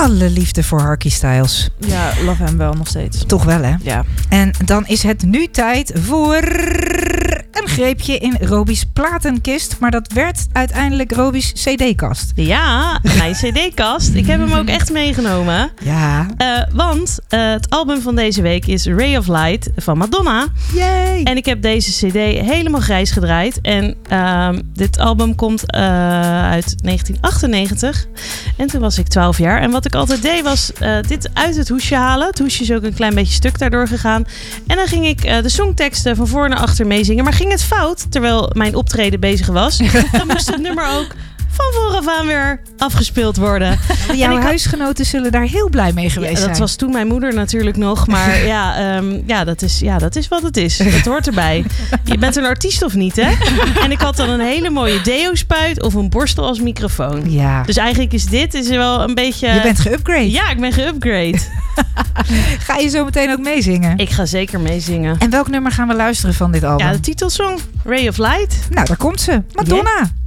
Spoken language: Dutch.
Alle liefde voor Harky Styles. Ja, love hem wel nog steeds. Toch wel, hè? Ja. En dan is het nu tijd voor een greepje in Roby's platenkist. Maar dat werd uiteindelijk Roby's cd-kast. Ja, mijn cd-kast. Ik heb hem ook echt meegenomen. Ja. Want het album van deze week is Ray of Light van Madonna. Yay! En ik heb deze cd helemaal grijs gedraaid. En dit album komt uit 1998. En toen was ik 12 jaar. En wat ik altijd deed was dit uit het hoesje halen. Het hoesje is ook een klein beetje stuk daardoor gegaan. En dan ging ik de songteksten van voor naar achter meezingen. Maar ging het fout, terwijl mijn optreden bezig was, dan moest het nummer ook van vooraf aan weer afgespeeld worden. Jouw huisgenoten zullen daar heel blij mee geweest zijn. Dat was toen mijn moeder natuurlijk nog. Maar dat is wat het is. Het hoort erbij. Je bent een artiest of niet, hè? En ik had dan een hele mooie deo-spuit of een borstel als microfoon. Ja. Dus eigenlijk is wel een beetje... Je bent geupgrade. Ja, ik ben geupgrade. Ga je zo meteen ook meezingen? Ik ga zeker meezingen. En welk nummer gaan we luisteren van dit album? Ja, de titelsong Ray of Light. Nou, daar komt ze. Madonna. Yeah.